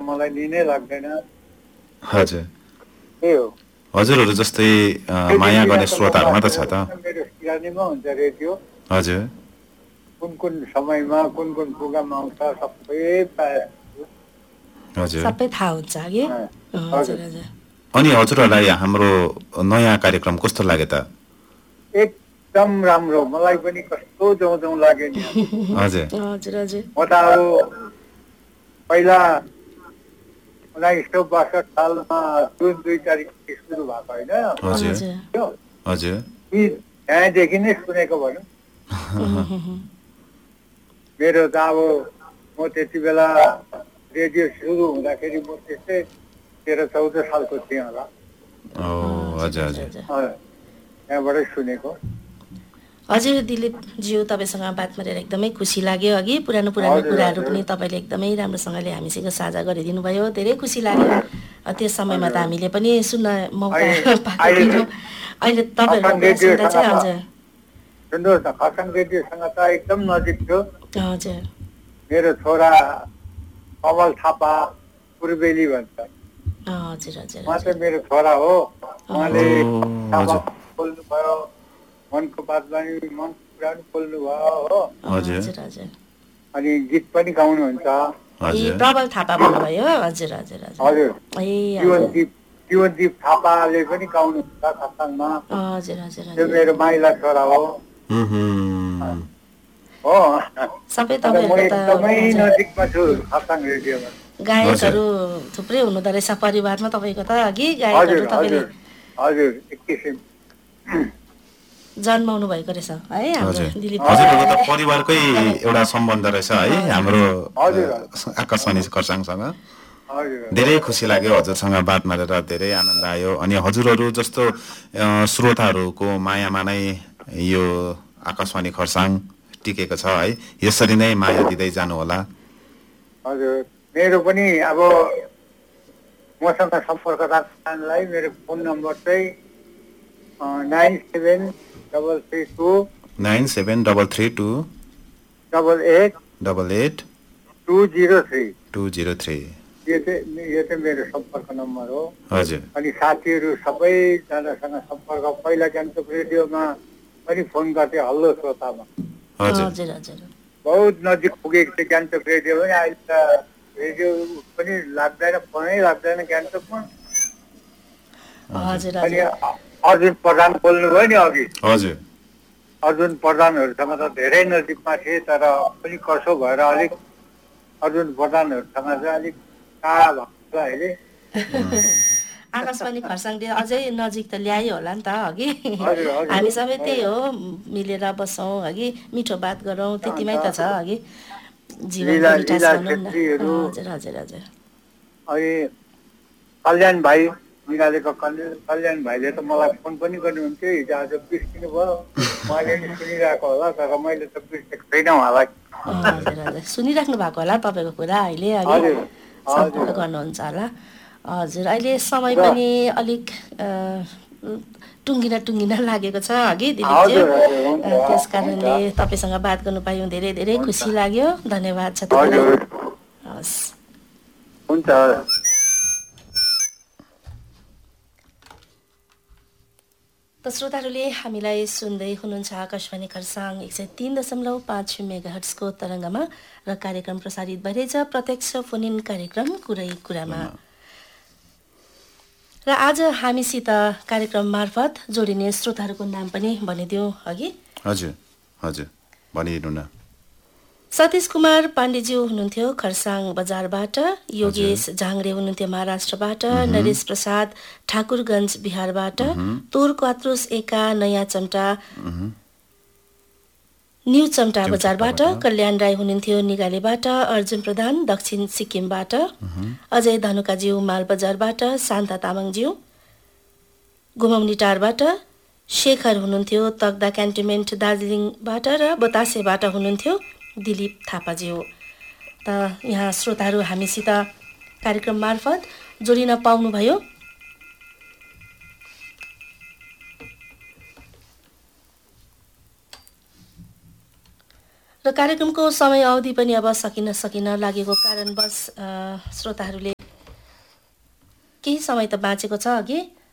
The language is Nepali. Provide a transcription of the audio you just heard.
मलाई लिनै लाग्दैन। हजुर त्यही हो। हजुरहरू जस्तै माया गर्ने श्रोताहरूमा त छ त। मेरो सिरानीमा हुन्छ रेडियो। हजुर कुन समयमा कुन प्रोग्राम आउँछ सबै प्रायः हजुर सबै थाहा हुन्छ कि। हजुर हजुर। अनि हजुरहरूलाई हाम्रो नयाँ कार्यक्रम कस्तो लाग्यो त? एकदम राम्रो, मलाई पनि कस्तो जाउँ लाग्यो नि। हजुर हजुर हजुर। म त अब पहिला 1962 सालमा जुन 2 तारिक सुरु भएको होइन। हजुर हजुर त्यहाँदेखि नै सुनेको भनौँ। मेरो त अब म त्यति बेला रेडियो सुरु हुँदाखेरि म त्यस्तै 13-14 सालको थिएँ होला। हजुर हजुर त्यहाँबाटै सुनेको। हजुर दिलीपज्यू, तपाईँसँग बात मारेर एकदमै खुसी लाग्यो। अघि पुरानो कुराहरू पनि तपाईँले एकदमै राम्रोसँगले हामीसँग साझा गरिदिनु भयो, धेरै खुसी लाग्यो। त्यो समयमा त हामीले पनि सुन्न मौका पाएको थियौँ। अहिले तपाईँहरूको कुरा सुन्दा चाहिँ हजुर सुन्नुहोस् न, खरसाङ रेडियोसँग त एकदम नजिक थियो। हजुर मेरो छोरा कमल थापा पूर्वेली भन्छ। हजुर हजुर। उहाँ चाहिँ मेरो छोरा हो। उहाँले बोल्नु भयो, मनको बातमा मनको कुरा पनि बोल्नु भयो हो। हजुर हजुर। अनि गीत पनि गाउनुहुन्छ। प्रबल थापा भन्नुभयो। हजुर हजुर हजुर। जीवनदीप थापाले पनि गाउनुहुन्छ खरसाङमा। हजुर हजुर। त्यो मेरो माइला छोरा हो। हो सबै तपाईँहरूको त एकदमै नजिकमा छु खरसाङ रेडियोमा। गायकहरू थुप्रै हुनुहुँदो रहेछ परिवारमा तपाईँको त। अघि गायकहरू तपाईँले हजुर एक किसिम जन्माउनु भएको रहेछ है हाम्रो दिलीप। हजुरको त परिवारकै एउटा सम्बन्ध रहेछ है हाम्रो आकाशवाणी खरसाङसँग। धेरै खुसी लाग्यो हजुरसँग बात मारेर, धेरै आनन्द आयो। अनि हजुरहरू जस्तो श्रोताहरूको मायामा नै यो आकाशवाणी खरसाङ टिकेको छ है। यसरी नै माया दिँदै जानु होला। हजुर, मेरो पनि अब मसँग सम्पर्क राख्नलाई मेरो फोन नम्बर चाहिँ 9732 88 203। यो चाहिँ मेरो सम्पर्क नम्बर हो। हजुर। अनि साथीहरू सबैजनासँग सम्पर्क, पहिला गान्तोक रेडियोमा पनि फोन गर्थेँ, हल्लो श्रोतामा। हजुर हजुर। बहुत नजिक पुगेको थियो गान्तोक रेडियो पनि। अहिले त रेडियो पनि लाग्दैन, फोनै लाग्दैन गान्तोकमा। हजुर। अनि अर्जुन प्रधान बोल्नुभयो नि अघि। हजुर। अर्जुन प्रधानहरूसँग त धेरै नजिकमा थिए, तर पनि कसो भएर अलिक अर्जुन प्रधानहरूसँग चाहिँ अलिक टाढा भएको छ अहिले। आकाशवाणी खरसाङले अझै नजिक त ल्यायो होला नि त अघि। हामी सबै त्यही हो, मिलेर बसौँ अघि, मिठो बात गरौँ, त्यतिमै त छ अघि। जीवनको विकास भनौँ न। हजुर हजुर हजुर। अनि कल्याण भाइ निकालेको कल्याण भाइले त मलाई फोन पनि गर्नुहुन्थ्यो। हिजो आज बिर्सिनु भयो, उहाँले नि सुनिरहेको होला, तर मैले त बिर्सेको छैन उहाँलाई। हजुर हजुर, सुनिराख्नु भएको होला तपाईँको कुरा अहिले अघि, सम्पर्क गर्नुहुन्छ होला। हजुर, अहिले समय पनि अलिक टुङ्गिन लागेको छ अघि दिलीपज्यू। त्यस कारणले तपाईँसँग बात गर्नु पायौँ, धेरै धेरै खुसी लाग्यो। धन्यवाद छ तपाईँलाई। हस्, हुन्छ। त श्रोताहरूले हामीलाई सुन्दै हुनुहुन्छ आकाशवाणी खरसाङ 103.5 मेगाहर्ट्जको तरङ्गमा र कार्यक्रम प्रसारित भइरहेछ प्रत्यक्ष फोन इन कार्यक्रम कुरै कुरामा। र आज हामीसित कार्यक्रम मार्फत जोडिने श्रोताहरूको नाम पनि भनिदिउँ अघि। हजुर हजुर, भनिदिनु न। सतीश कुमार पाण्डेज्यू हुनुहुन्थ्यो खरसाङ बजारबाट, योगेश झाङ्ग्रे हुनुहुन्थ्यो महाराष्ट्रबाट, नरेश प्रसाद ठाकुरगञ्ज बिहारबाट, तोर क्वात्रुस एका नयाँ चम्टा न्यू चम्टा बजारबाट, कल्याण राई हुनुहुन्थ्यो निगालेबाट, अर्जुन प्रधान दक्षिण सिक्किमबाट, अजय धनुकाज्यू मालबजारबाट, शान्ता तामाङज्यू घुमाउनी टारबाट, शेखर हुनुहुन्थ्यो तकदा क्यान्टोनमेन्ट दार्जिलिङबाट र बतासेबाट हुनुहुन्थ्यो दिलीप थापाज्यू। त यहाँ श्रोताहरू हामीसित कार्यक्रम मार्फत जोडिन पाउनुभयो। र कार्यक्रमको समय अवधि पनि अब सकिन लागेको कारणवश श्रोताहरूले केही समय त बाँचेको छ अघि।